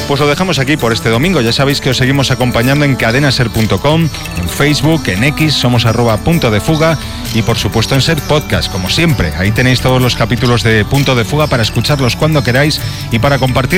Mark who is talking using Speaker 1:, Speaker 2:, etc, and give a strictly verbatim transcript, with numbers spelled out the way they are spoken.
Speaker 1: Pues lo dejamos aquí por este domingo. Ya sabéis que os seguimos acompañando en cadena ser punto com, en Facebook, en X, somos arroba punto de fuga y por supuesto en Ser Podcast, como siempre. Ahí tenéis todos los capítulos de Punto de Fuga para escucharlos cuando queráis y para compartir